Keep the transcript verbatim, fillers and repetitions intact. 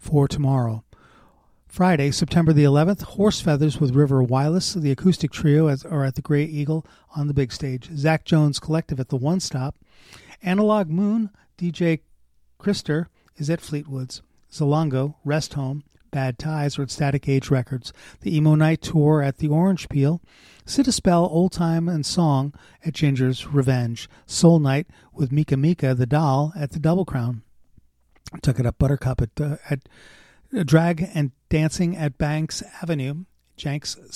for tomorrow. Friday, September the eleventh, Horse Feathers with River Wireless, the acoustic trio at, are at the Grey Eagle on the big stage. Zach Jones Collective at the One Stop. Analog Moon, D J Krister is at Fleetwood's. Zalongo, Rest Home, Bad Ties are at Static Age Records. The Emo Night Tour at the Orange Peel. Citispell, Old Time and Song at Ginger's Revenge. Soul Night with Mika Mika the Doll at the Double Crown. Tuck It Up Buttercup at, uh, at Drag and Dancing at Banks Avenue. Jenks